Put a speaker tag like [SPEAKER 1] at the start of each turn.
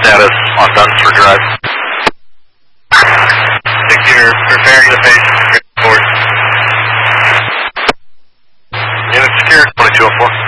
[SPEAKER 1] status on Dunsford Drive. I think you're preparing the patient. Report. Unit secure, 2204.